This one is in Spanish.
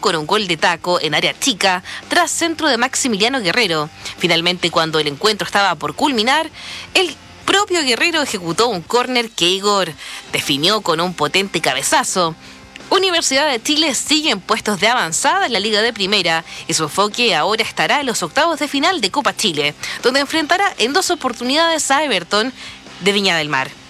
con un gol de taco en área chica tras centro de Maximiliano Guerrero. Finalmente, cuando el encuentro estaba por culminar, el propio Guerrero ejecutó un córner que Igor definió con un potente cabezazo. Universidad de Chile sigue en puestos de avanzada en la Liga de Primera y su enfoque ahora estará en los octavos de final de Copa Chile, donde enfrentará en 2 oportunidades a Everton de Viña del Mar.